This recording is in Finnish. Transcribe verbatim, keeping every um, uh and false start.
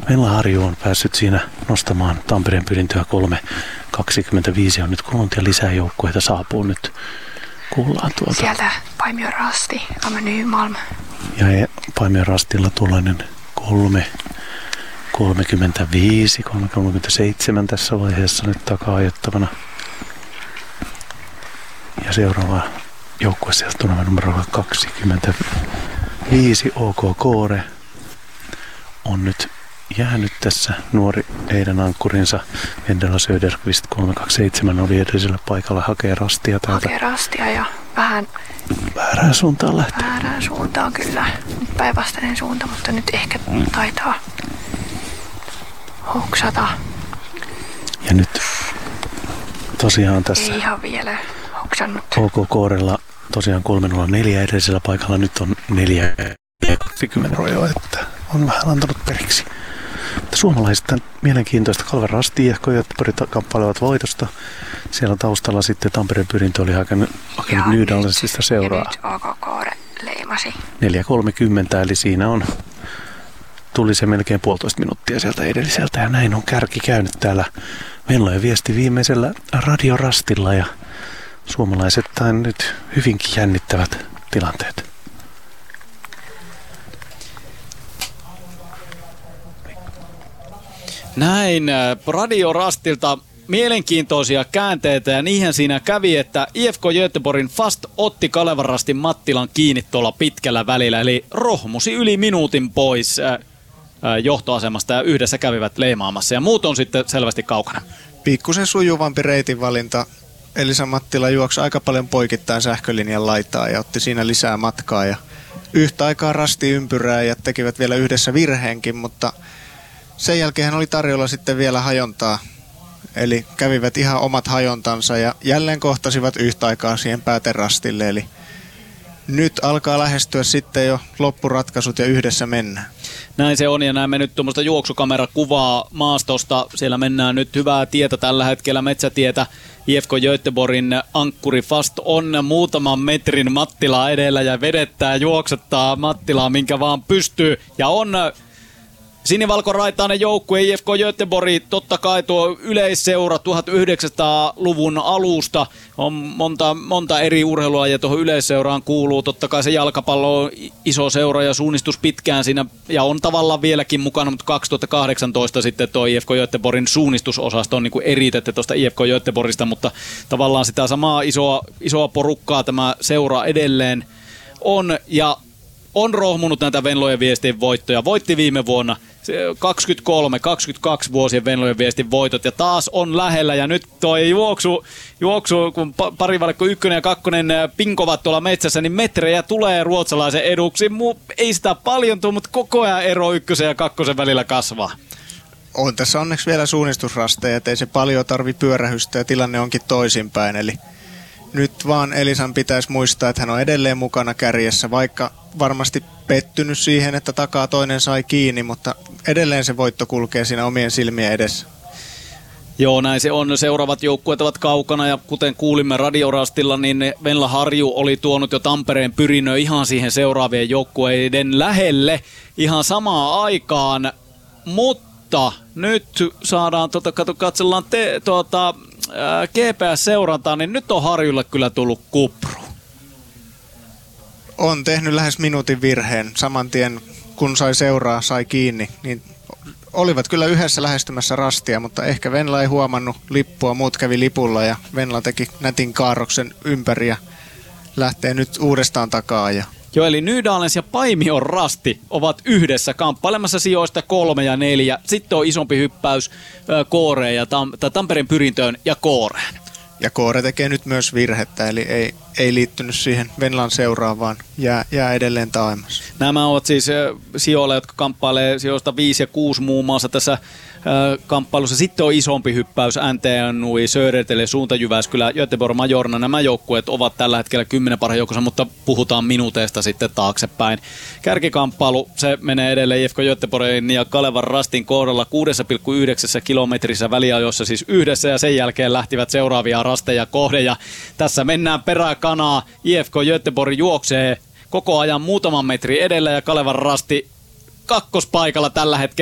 Venla Harju on päässyt siinä nostamaan Tampereen pyrintöä kolme kaksikymmentäviisi. On nyt kulunut ja lisää joukkueita saapuu nyt. Kuullaan tuolta. Sieltä Paimion Rasti, Ameny Malm. Ja Paimion Rastilla tuollainen kolme kolmekymmentäviisi, kolme kolmekymmentäseitsemän tässä vaiheessa nyt takaa ajettavana. Ja seuraava joukkue sieltä tulee numero kaksikymmentäviisi O K Koore on nyt jäänyt tässä. Nuori heidän ankkurinsa Vendela Söderqvist kolme kaksikymmentäseitsemän oli edellisellä paikalla, hakee rastia täältä. Hakee rastia ja vähän väärään suuntaan lähtee. Väärään suuntaan kyllä. Nyt päinvastainen suunta, mutta nyt ehkä taitaa hoksata. Ja nyt tosiaan tässä ei ihan vielä hoksannut. O K Koorella tosiaan kolme nolla neljä edellisellä paikalla, nyt on neljä kaksikymmentä rojoa, että on vähän antanut periksi. Suomalaiset mielenkiintoista. Kaleva Rasti ja Göteborg kamppailevat voitosta. Siellä taustalla sitten Tampereen pyrintö oli hakenut Nydalensista seuraa. Ja nyt O K Koore leimasi. neljä kolmekymmentä, eli siinä on tuli se melkein puolitoista minuuttia sieltä edelliseltä. Ja näin on kärki käynyt täällä Venlojen viesti viimeisellä radiorastilla. Ja suomalaiset nyt hyvinkin jännittävät tilanteet. Näin radiorastilta mielenkiintoisia käänteitä ja niihin siinä kävi, että I F K Göteborgin Fast otti Kalevan Rastin Mattilan kiinni tuolla pitkällä välillä, eli rohmusi yli minuutin pois johtoasemasta ja yhdessä kävivät leimaamassa ja muut on sitten selvästi kaukana. Pikkusen sujuvampi reitinvalinta. Elisa Mattila juoksi aika paljon poikittain sähkölinjan laitaa ja otti siinä lisää matkaa ja yhtä aikaa rasti ympyrää ja tekivät vielä yhdessä virheenkin, mutta sen jälkeen oli tarjolla sitten vielä hajontaa, eli kävivät ihan omat hajontansa ja jälleen kohtasivat yhtä aikaa siihen pääterastille, eli nyt alkaa lähestyä sitten jo loppuratkaisut ja yhdessä mennään. Näin se on ja näemme nyt tuommoista juoksukamerakuvaa maastosta. Siellä mennään nyt hyvää tietä tällä hetkellä, metsätietä. I F K Göteborgin ankkuri Fast on muutaman metrin Mattilaa edellä ja vedettää, juoksettaa Mattilaa minkä vaan pystyy ja on sinivalkoraitainen joukkue I F K Göteborg, totta kai tuo yleisseura tuhatyhdeksänsataaluvun alusta on monta, monta eri urheilua ja tuohon yleisseuraan kuuluu totta kai se jalkapallo on iso seura ja suunnistus pitkään siinä ja on tavallaan vieläkin mukana, mutta kaksituhattakahdeksantoista sitten tuo I F K Göteborgin suunnistusosasto on niin kuin eritetty tuosta I F K Göteborgista, mutta tavallaan sitä samaa isoa, isoa porukkaa tämä seura edelleen on ja on rohmunut näitä Venlojen viestin voittoja. Voitti viime vuonna kaksikymmentäkolme kaksikymmentäkaksi vuosien Venlojen viestin voitot ja taas on lähellä ja nyt toi juoksu, juoksu kun parivalkko ykkönen ja kakkonen pinkovat tuolla metsässä, niin metrejä tulee ruotsalaisen eduksi. Ei sitä paljon tule, mutta koko ajan ero ykkösen ja kakkosen välillä kasvaa. On tässä onneksi vielä suunnistusrasteja, ettei se paljon tarvi pyörähystä ja tilanne onkin toisinpäin, eli nyt vaan Elisan pitäisi muistaa, että hän on edelleen mukana kärjessä, vaikka varmasti pettynyt siihen, että takaa toinen sai kiinni, mutta edelleen se voitto kulkee siinä omien silmien edessä. Joo, näin se on. Seuraavat joukkueet ovat kaukana ja kuten kuulimme radiorastilla, niin Venla Harju oli tuonut jo Tampereen Pyrinö ihan siihen seuraavien joukkueiden lähelle ihan samaan aikaan, mutta nyt saadaan, tuota, katsellaan te, tuota, G P S-seurantaa, niin nyt on Harjulle kyllä tullut kupru. On tehnyt lähes minuutin virheen saman tien, kun sai seuraa, sai kiinni, niin olivat kyllä yhdessä lähestymässä rastia, mutta ehkä Venla ei huomannut lippua, muut kävi lipulla ja Venla teki nätin kaarroksen ympäri ja lähtee nyt uudestaan takaa. Ja Joo, eli Nydalens ja Paimion Rasti ovat yhdessä kamppailemassa sijoista kolme ja neljä. Sitten on isompi hyppäys ö, Kooreen ja Tam- Tampereen Pyrintöön ja Kooreen. Ja Koore tekee nyt myös virhettä, eli ei, ei liittynyt siihen Venlan seuraan, vaan jää, jää edelleen taaemassa. Nämä ovat siis äh, sijoilla, jotka kamppailee sijoista viisi ja kuusi muun muassa tässä äh, kamppailussa. Sitten on isompi hyppäys N T N U I, Södertälje, Suunta Jyväskylä, Göteborg, Majorna. Nämä joukkueet ovat tällä hetkellä kymmenen parhaan joukossa, mutta puhutaan minuuteista sitten taaksepäin. Kärkikamppailu, se menee edelleen I F K Göteborgin ja Kalevan Rastin kohdalla kuusi pilkku yhdeksän kilometrissä väliajoissa siis yhdessä ja sen jälkeen lähtivät seuraavia rasteja kohde. Ja tässä mennään peräkanaa. I F K Göteborg juoksee koko ajan muutaman metrin edellä ja Kalevan Rasti kakkospaikalla tällä hetkellä.